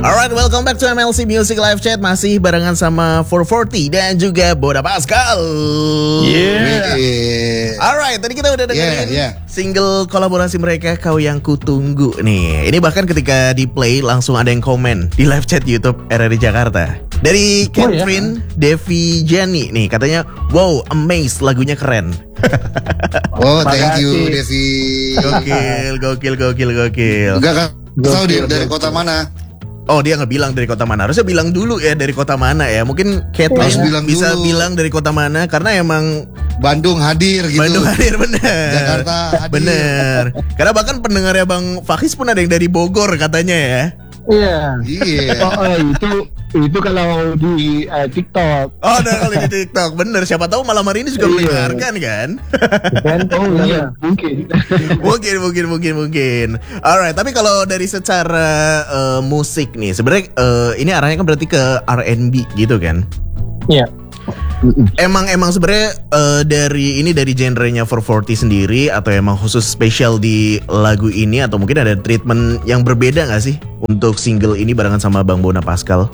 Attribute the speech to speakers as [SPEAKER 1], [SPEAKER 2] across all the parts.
[SPEAKER 1] Alright, welcome back to MLC Music Live Chat. Masih barengan sama 440 dan juga Boda Pascal. Alright, tadi kita udah dengerin single kolaborasi mereka, Kau Yang Kutunggu nih. Ini bahkan ketika di play langsung ada yang komen di live chat YouTube RRI Jakarta. Dari Catherine Devi Jenny nih, katanya wow, amazed, lagunya keren.
[SPEAKER 2] Oh, thank you Devi.
[SPEAKER 1] Gokil.
[SPEAKER 2] Enggak tahu dia dari kota mana.
[SPEAKER 1] Oh, dia nggak bilang dari kota mana. Harusnya bilang dulu ya dari kota mana ya. Mungkin Catherine bisa bilang dari kota mana karena emang
[SPEAKER 2] Bandung hadir gitu.
[SPEAKER 1] Bandung hadir, bener.
[SPEAKER 2] Jakarta hadir.
[SPEAKER 1] Bener. Karena bahkan pendengarnya Bang Fakis pun ada yang dari Bogor katanya ya.
[SPEAKER 3] Iya.
[SPEAKER 2] Iya.
[SPEAKER 3] Itu kalau di TikTok.
[SPEAKER 1] Oh, udah kali di TikTok. Bener. Siapa tahu malam hari ini juga mendengarkan kan?
[SPEAKER 3] Iya,
[SPEAKER 1] mungkin. Alright, tapi kalau dari secara musik nih, sebenarnya ini arahnya kan berarti ke R&B gitu kan?
[SPEAKER 3] Iya.
[SPEAKER 1] Emang sebenarnya dari genrenya 440 sendiri atau emang khusus spesial di lagu ini atau mungkin ada treatment yang berbeda nggak sih untuk single ini barengan sama Bang Bona Pascal?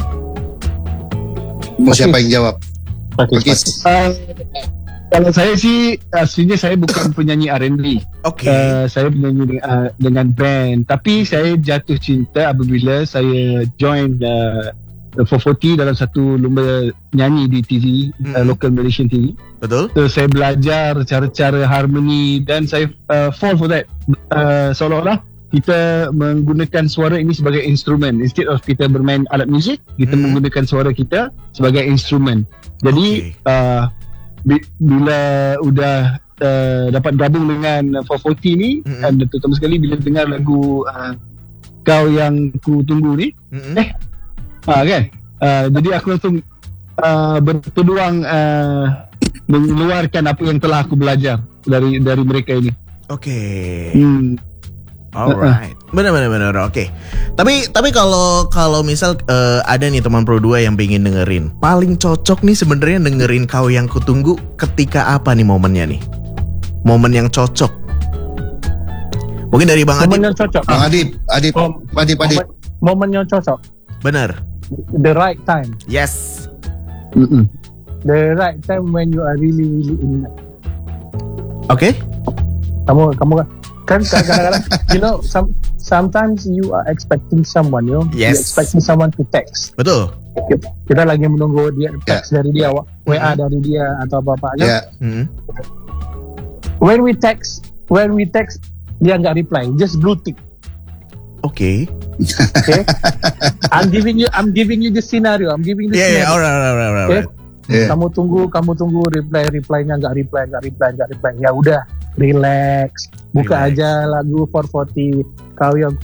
[SPEAKER 2] Mau siapa yang jawab?
[SPEAKER 3] Pakis. Kalau saya sih aslinya saya bukan penyanyi R&B.
[SPEAKER 1] Oke.
[SPEAKER 3] Saya penyanyi dengan band, tapi saya jatuh cinta apabila saya join 440 dalam satu lomba nyanyi di TV, local Malaysian TV.
[SPEAKER 1] Betul.
[SPEAKER 3] So, saya belajar cara-cara harmoni dan saya fall for that. Seolah-olah kita menggunakan suara ini sebagai instrumen. Instead of kita bermain alat muzik, kita menggunakan suara kita sebagai instrumen. Jadi bila udah dapat gabung dengan 440 ni, dan terutama sekali bila dengar lagu Kau Yang Kutunggu ni, kan? Jadi aku langsung berpeluang mengeluarkan apa yang telah aku belajar dari mereka ini.
[SPEAKER 1] Oke. Alright, benar. Oke. Tapi kalau misal ada nih teman Pro 2 yang pengen dengerin, paling cocok nih sebenarnya dengerin Kau Yang Kutunggu ketika apa nih momennya nih? Momen yang cocok. Mungkin dari Bang Adib.
[SPEAKER 3] Momen yang cocok.
[SPEAKER 2] Bang Adib.
[SPEAKER 3] Momen yang cocok.
[SPEAKER 1] Benar.
[SPEAKER 3] The right time.
[SPEAKER 1] Yes.
[SPEAKER 3] The right time when you are really in love.
[SPEAKER 1] Oke.
[SPEAKER 3] Kamu kan kadang-kadang sometimes you are expecting someone,
[SPEAKER 1] Yes.
[SPEAKER 3] you're expecting someone to text.
[SPEAKER 1] Betul.
[SPEAKER 3] Kita lagi menunggu dia text dari dia, WA dari dia atau apa-apa aja. When we text dia nggak reply, just blue tick.
[SPEAKER 1] Okay.
[SPEAKER 3] I'm giving you the scenario.
[SPEAKER 1] Yeah, alright.
[SPEAKER 3] Okay? Kamu tunggu reply-nya nggak reply. Ya udah, relax. Buka aja lagu 440 Kau Yang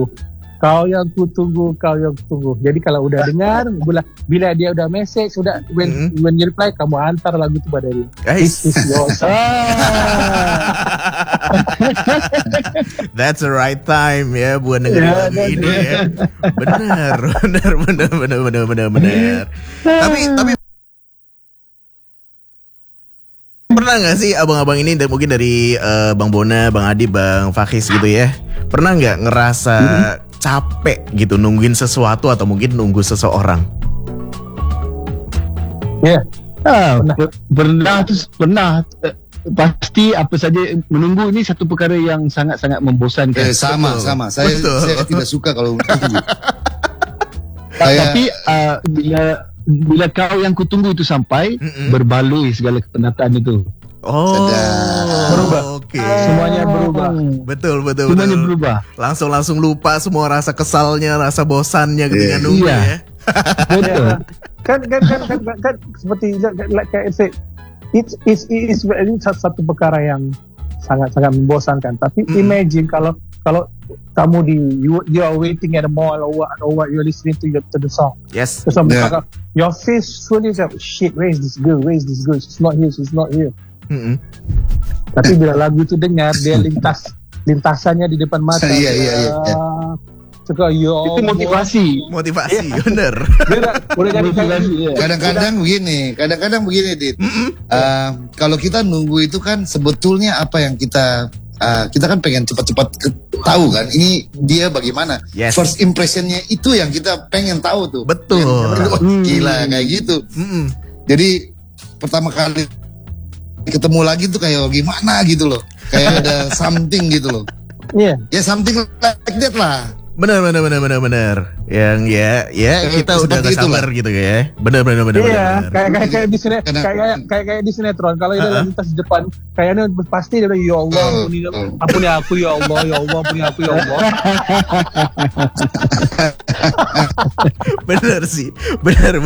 [SPEAKER 3] Kutunggu. Jadi kalau udah dengar, bila dia udah message, when you reply, kamu antar lagu itu pada dia.
[SPEAKER 1] Guys,
[SPEAKER 3] this is your song.
[SPEAKER 1] That's the right time ya buat dengerin lagu ini ya. Benar. Tapi pernah nggak sih abang-abang ini mungkin dari Bang Bona, Bang Adi, Bang Fakis gitu ya, pernah nggak ngerasa capek gitu nungguin sesuatu atau mungkin nunggu seseorang?
[SPEAKER 3] Ya, pernah. Pasti apa saja menunggu ini satu perkara yang sangat-sangat membosankan.
[SPEAKER 2] Sama. Saya tidak suka kalau menunggu.
[SPEAKER 3] Tapi bila Kau Yang Kutunggu itu sampai, berbaloi segala kepenatan itu.
[SPEAKER 1] Berubah. Oke.
[SPEAKER 3] Semuanya berubah.
[SPEAKER 1] Betul.
[SPEAKER 3] Semuanya berubah.
[SPEAKER 1] Langsung lupa semua rasa kesalnya, rasa bosannya ketika nunggu ya.
[SPEAKER 3] Betul. Kan seperti like I said, it is satu perkara yang sangat membosankan. Tapi imagine kalau kamu you are waiting at the mall or what you're listening to the song.
[SPEAKER 1] Yes.
[SPEAKER 3] Your face fully like, shit, where is this girl? She's not here. Tapi bila lagu itu dengar, dia lintasannya di depan mata.
[SPEAKER 2] Iya.
[SPEAKER 3] Itu motivasi,
[SPEAKER 1] bener.
[SPEAKER 3] Udah jadi motivasi.
[SPEAKER 2] Kadang-kadang begini, Dit. Kalau kita nunggu itu kan sebetulnya apa yang kita kita kan pengen cepat-cepat tahu kan ini dia bagaimana.
[SPEAKER 1] Yes.
[SPEAKER 2] First impressionnya itu yang kita pengen tahu tuh.
[SPEAKER 1] Betul.
[SPEAKER 2] Wah, gila kayak gitu. Jadi pertama kali ketemu lagi tuh kayak gimana gitu loh. Kayak ada something gitu loh.
[SPEAKER 3] Iya.
[SPEAKER 2] Ya something like that lah.
[SPEAKER 1] Benar. Yang ya kita udah gak
[SPEAKER 2] seperti
[SPEAKER 1] sabar
[SPEAKER 2] itulah.
[SPEAKER 1] gitu ya. Benar.
[SPEAKER 3] Iya, kayak di kayak di sinetron. Kalau dia lintas di depan, kayaknya pasti dia bilang, ya Allah, ampuni aku ya Allah, ampuni aku ya Allah.
[SPEAKER 1] Benar sih. Benar.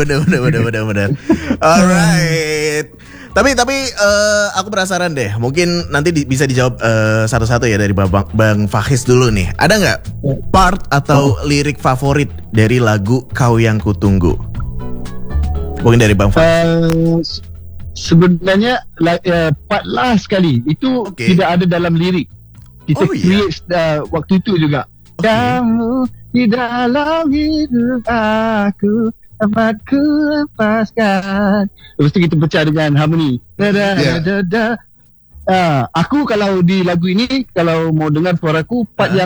[SPEAKER 1] Alright. Tapi aku penasaran deh. Mungkin nanti bisa dijawab satu-satu ya dari Bang Fahis dulu nih. Ada nggak part atau lirik favorit dari lagu Kau Yang Kutunggu? Mungkin dari Bang Fahis.
[SPEAKER 3] Sebenarnya part last sekali itu tidak ada dalam lirik. Kita create waktu itu juga. Kamu di dalam hidup aku, dapat ku lepaskan. Lepas tu kita pecah dengan harmoni. Aku kalau di lagu ini, kalau mau dengar suaraku, part yang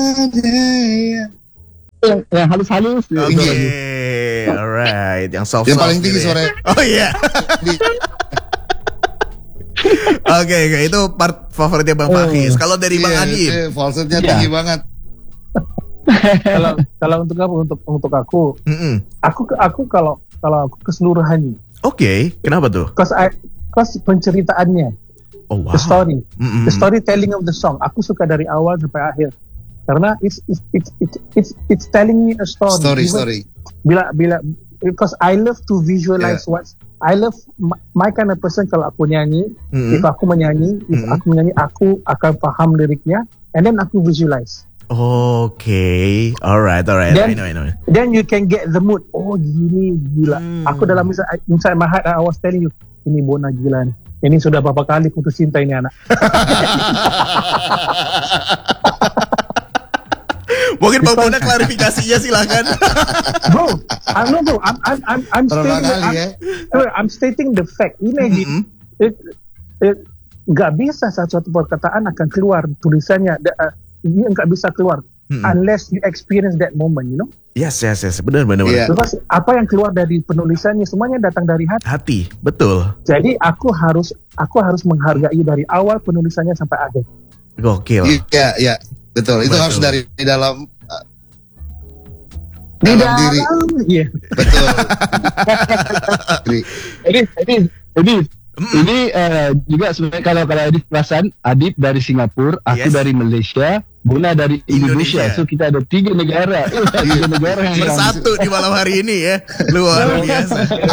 [SPEAKER 3] halus-halus.
[SPEAKER 1] Oke, alright. Yang soft.
[SPEAKER 2] Yang paling tinggi
[SPEAKER 1] gitu ya.
[SPEAKER 2] suaranya.
[SPEAKER 1] Oh iya. Oke, itu part favoritnya Bang Fahis. Kalau dari Bang Adib,
[SPEAKER 2] falsetnya tinggi banget.
[SPEAKER 3] Kalau untuk apa? Untuk aku, aku kalau aku keseluruhannya.
[SPEAKER 1] Oke, kenapa tuh?
[SPEAKER 3] Cause penceritaannya,
[SPEAKER 1] Oh wow.
[SPEAKER 3] the story, the storytelling of the song. Aku suka dari awal sampai akhir. Karena it's telling me a story.
[SPEAKER 2] Story.
[SPEAKER 3] Bila because I love to visualize I love my kind of person. Kalau aku nyanyi, if aku menyanyi, aku akan paham liriknya, and then aku visualize.
[SPEAKER 1] Okay, alright. I know.
[SPEAKER 3] Then you can get the mood. Oh gini gila. Aku dalam inside my heart I was telling you, ini Bona gila nih. Ini sudah berapa kali putus cinta ini anak.
[SPEAKER 1] Mungkin Bang Bona klarifikasinya silakan.
[SPEAKER 3] Bro, I'm stating the fact. Imagine nggak bisa satu perkataan akan keluar tulisannya. Dia nggak bisa keluar unless you experience that moment, you know?
[SPEAKER 1] Yes. Benar.
[SPEAKER 2] Yeah.
[SPEAKER 3] Terus apa yang keluar dari penulisannya semuanya datang dari hati.
[SPEAKER 1] Hati, betul.
[SPEAKER 3] Jadi aku harus menghargai dari awal penulisannya sampai akhir.
[SPEAKER 1] Gokil.
[SPEAKER 2] Iya, betul. Itu harus dari dalam
[SPEAKER 3] Di dalam
[SPEAKER 2] diri.
[SPEAKER 3] Iya.
[SPEAKER 2] Betul.
[SPEAKER 3] Ini juga sebenarnya kalau Adib perasan, Adib dari Singapura, aku dari Malaysia, Bona dari Indonesia. So kita ada 3 negara. 3 negara yang
[SPEAKER 1] bersatu di malam hari ini ya. Luar biasa.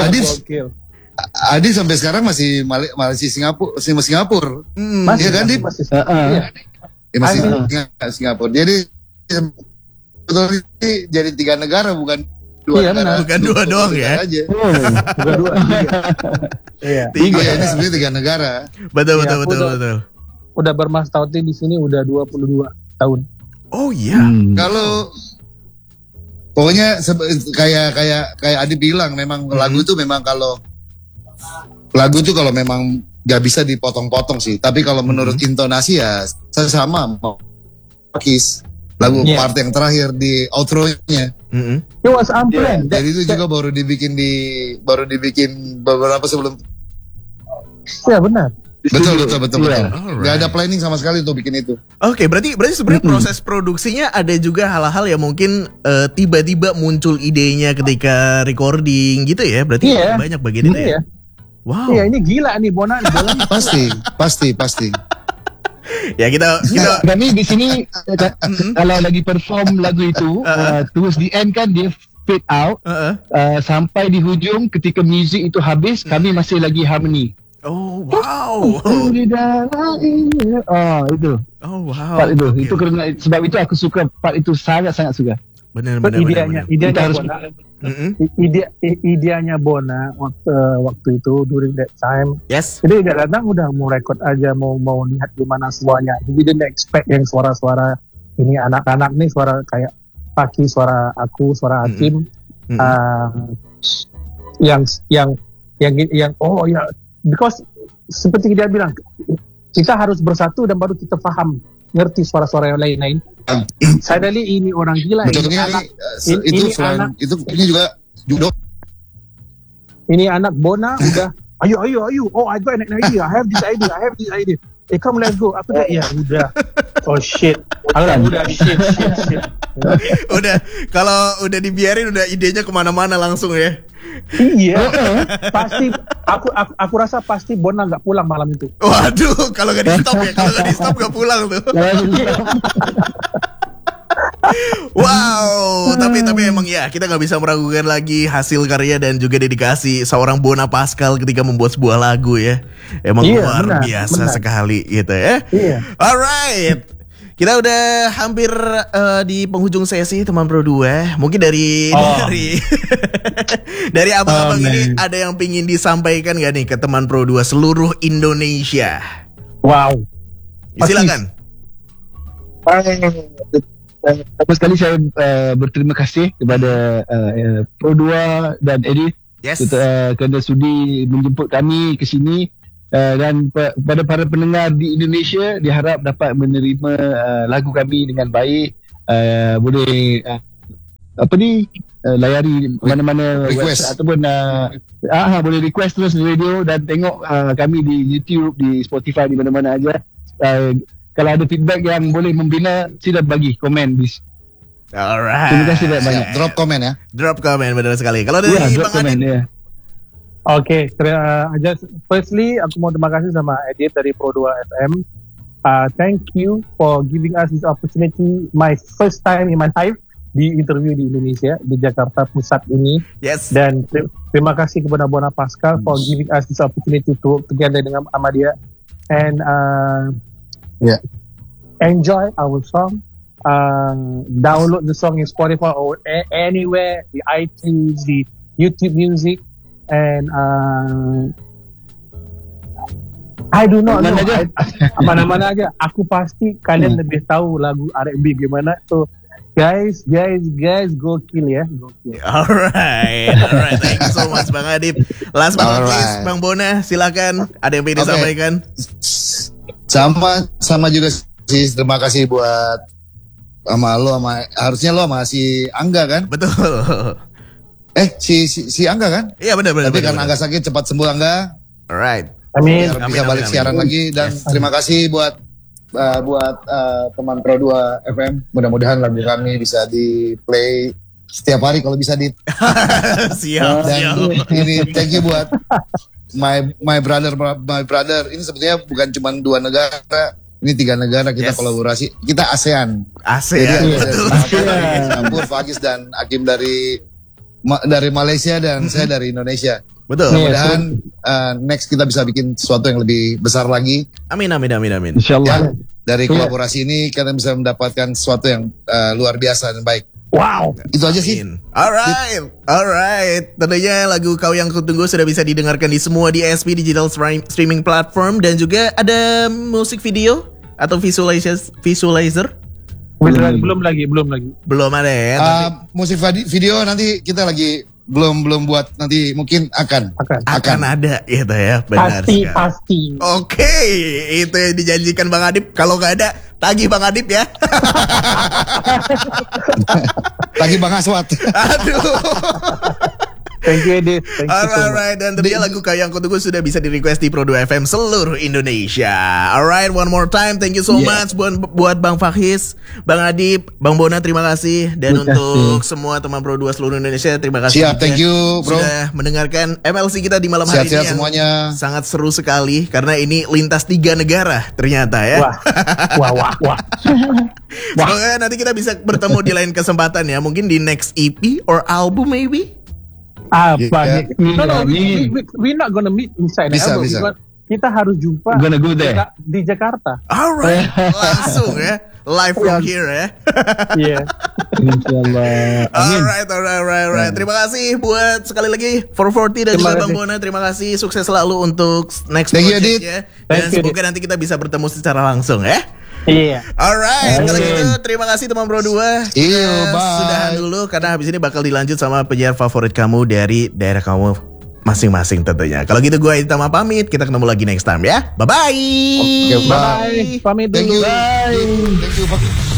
[SPEAKER 2] Adib sampai sekarang masih Singapura.
[SPEAKER 3] Masih
[SPEAKER 2] kan, Adib?
[SPEAKER 3] Masih.
[SPEAKER 2] Masih Singapura. Jadi betul ini jadi 3 negara bukan 2 negara.
[SPEAKER 1] Bukan 2 doang ya.
[SPEAKER 3] Bukan 2. Iya.
[SPEAKER 2] 3 ini sebenarnya 3 negara.
[SPEAKER 1] Betul.
[SPEAKER 3] Udah bermastauti di sini udah 22 tahun.
[SPEAKER 1] Oh iya.
[SPEAKER 2] Kalau pokoknya kayak Adi bilang memang lagu itu memang kalau memang nggak bisa dipotong-potong sih. Tapi kalau menurut intonasi ya saya sama mau Kiss. Lagu part yang terakhir di outro-nya.
[SPEAKER 3] It was unplanned.
[SPEAKER 2] Jadi itu juga baru dibikin beberapa sebelum.
[SPEAKER 3] Ya benar.
[SPEAKER 2] Betul. Gak ada
[SPEAKER 1] Alright.
[SPEAKER 2] planning sama sekali untuk bikin itu.
[SPEAKER 1] Oke, berarti sebenarnya proses produksinya ada juga hal-hal yang mungkin tiba-tiba muncul idenya ketika recording gitu ya. Berarti banyak bagian itu ya. Wow.
[SPEAKER 3] Iya, ini gila nih Bona.
[SPEAKER 2] Pasti.
[SPEAKER 1] Ya kita
[SPEAKER 3] kami di sini kalau lagi perform lagu itu towards the end kan dia fade out sampai di hujung ketika music itu habis kami masih lagi harmony.
[SPEAKER 1] Oh wow.
[SPEAKER 3] Di dalam ini. Itu.
[SPEAKER 1] Oh wow.
[SPEAKER 3] Part itu.
[SPEAKER 1] Okay.
[SPEAKER 3] Itu karena sebab itu aku suka part itu sangat-sangat suka.
[SPEAKER 1] Benar.
[SPEAKER 3] Ideanya Bona waktu itu during that time.
[SPEAKER 1] Yes.
[SPEAKER 3] Jadi dia datang udah mau record aja mau lihat gimana semuanya. Jadi dia nggak expect yang suara-suara ini anak-anak nih suara kayak Paki, suara aku, suara Hakim. Yang because seperti dia bilang
[SPEAKER 4] kita harus bersatu dan baru kita faham, ngerti suara-suara yang lain-lain. Suddenly ini orang gila, ini
[SPEAKER 2] Contohnya
[SPEAKER 4] anak,
[SPEAKER 2] itu
[SPEAKER 4] ini
[SPEAKER 2] selain
[SPEAKER 4] anak,
[SPEAKER 2] ini juga judo.
[SPEAKER 4] ini anak Bona udah, ayo, oh I got an idea, I have this idea. Come let's go. Apa dah? Ya udah. Oh shit. Udah shit.
[SPEAKER 1] Udah, kalau udah dibiarin udah idenya kemana-mana langsung ya.
[SPEAKER 4] Iya. Pasti aku rasa pasti Bona nggak pulang malam itu.
[SPEAKER 1] Waduh, kalau nggak di stop ya, kalau nggak di stop nggak pulang tuh. Wow, tapi emang ya kita nggak bisa meragukan lagi hasil karya dan juga dedikasi seorang Bona Pascal ketika membuat sebuah lagu ya. Emang luar biasa sekali gitu ya.
[SPEAKER 4] Iya.
[SPEAKER 1] Alright, kita udah hampir di penghujung sesi teman Pro 2. Mungkin dari dari abang-abang ini ada yang pingin disampaikan gak nih ke teman Pro 2 seluruh Indonesia?
[SPEAKER 4] Wow.
[SPEAKER 1] Silakan.
[SPEAKER 3] Pertama sekali saya berterima kasih kepada Pro 2 dan Edith kerana sudi menjemput kami ke sini, dan pada para pendengar di Indonesia diharap dapat menerima lagu kami dengan baik. Boleh layari mana-mana
[SPEAKER 2] request
[SPEAKER 3] ataupun boleh request terus di radio dan tengok kami di YouTube, di Spotify, di mana-mana aja. Kalau ada feedback yang boleh membina, sila bagi komen.
[SPEAKER 1] Alright.
[SPEAKER 3] Terima kasih banyak.
[SPEAKER 2] Drop komen ya.
[SPEAKER 1] Drop komen, benar sekali. Kalau dari
[SPEAKER 3] drop
[SPEAKER 1] Bang
[SPEAKER 3] komen
[SPEAKER 1] Adit.
[SPEAKER 3] ya.
[SPEAKER 4] Okay, firstly aku mau terima kasih sama Edith dari Pro 2 FM. Thank you for giving us this opportunity. My first time in my life di interview di Indonesia, di Jakarta Pusat ini.
[SPEAKER 1] Yes.
[SPEAKER 4] Dan terima kasih kepada Bona Pascal for giving us this opportunity to work together dengan Ahmadiyah. And enjoy our song. Download the song in Spotify or anywhere, the iTunes, the YouTube Music, and I do not know. Mana-mana aja. Aku pasti kalian lebih tahu lagu R&B gimana. So guys, go kill ya. Go kill.
[SPEAKER 1] Alright. Thank you so much Bang Adip. Last but not least, Bang Bona, silakan. Ada yang pengen disampaikan?
[SPEAKER 2] Sama juga sih, terima kasih buat harusnya lo sama si Angga kan?
[SPEAKER 1] Betul.
[SPEAKER 2] Si Angga kan?
[SPEAKER 1] Iya benar.
[SPEAKER 2] Tapi karena Angga sakit, cepat sembuh Angga.
[SPEAKER 1] Alright.
[SPEAKER 4] Amin.
[SPEAKER 2] Biar bisa balik siaran lagi, dan terima kasih buat teman Pro 2 FM. Mudah-mudahan lagu kami bisa di play setiap hari kalau bisa di.
[SPEAKER 1] Siap.
[SPEAKER 2] Ini thank you buat my brother. Ini sebetulnya bukan cuma 2 negara, ini 3 negara kita kolaborasi. Kita ASEAN. Jadi
[SPEAKER 1] betul.
[SPEAKER 2] Campur Fagis dan Hakim dari Malaysia dan saya dari Indonesia.
[SPEAKER 1] Betul.
[SPEAKER 2] Mudah-mudahan next kita bisa bikin sesuatu yang lebih besar lagi.
[SPEAKER 1] Amin.
[SPEAKER 3] InsyaAllah.
[SPEAKER 2] Dari kolaborasi ini kalian bisa mendapatkan sesuatu yang luar biasa dan baik.
[SPEAKER 4] Wow.
[SPEAKER 2] Itu aja sih.
[SPEAKER 1] Alright. Tentunya lagu Kau Yang Kutunggu sudah bisa didengarkan di semua DSP digital streaming platform, dan juga ada musik video atau visualizer.
[SPEAKER 4] Belum lagi.
[SPEAKER 1] Belum ada ya.
[SPEAKER 2] Musik video nanti kita lagi belum buat, nanti mungkin akan
[SPEAKER 1] ada gitu ya. Benar
[SPEAKER 4] pasti.
[SPEAKER 1] Oke, itu yang dijanjikan Bang Adip. Kalau nggak ada, tagih Bang Adip ya.
[SPEAKER 2] Tagih Bang Aswat.
[SPEAKER 1] Aduh.
[SPEAKER 4] Thank you Edith.
[SPEAKER 1] Alright, dan tentunya lagu Kau Yang Kutunggu sudah bisa di request di Pro 2 FM seluruh Indonesia. Alright, one more time, thank you so much buat Bang Fahis, Bang Adip, Bang Bona, terima kasih. Dan untuk semua teman Pro 2 seluruh Indonesia, terima kasih.
[SPEAKER 2] Siap, thank you bro.
[SPEAKER 1] Sudah mendengarkan MLC kita di malam hari ini yang
[SPEAKER 2] semuanya.
[SPEAKER 1] Sangat seru sekali, karena ini lintas 3 negara ternyata ya.
[SPEAKER 4] Wah.
[SPEAKER 1] Semoga nanti kita bisa bertemu di lain kesempatan ya. Mungkin di next EP or album maybe.
[SPEAKER 4] Apa? No, we're not gonna meet inside the album.
[SPEAKER 2] Bisa.
[SPEAKER 4] Kita harus jumpa
[SPEAKER 3] Gonna go there.
[SPEAKER 4] di Jakarta.
[SPEAKER 1] Alright, langsung ya, live from here ya.
[SPEAKER 4] Yeah.
[SPEAKER 3] InsyaAllah.
[SPEAKER 1] Alright. Terima kasih buat sekali lagi 440 dan juga Bang Bona. Terima kasih, sukses selalu untuk next project-nya. Dan semoga nanti kita bisa bertemu secara langsung ya.
[SPEAKER 4] Iya.
[SPEAKER 1] Alright, kalau gitu terima kasih teman Pro 2.
[SPEAKER 2] Bye.
[SPEAKER 1] Sudahan dulu karena habis ini bakal dilanjut sama penyiar favorit kamu dari daerah kamu masing-masing tentunya. Kalau gitu gue Itama pamit, kita ketemu lagi next time ya. Bye-bye.
[SPEAKER 2] Oke,
[SPEAKER 4] Bye. Pamit dulu.
[SPEAKER 2] Thank you.
[SPEAKER 4] Bye.
[SPEAKER 2] Thank you.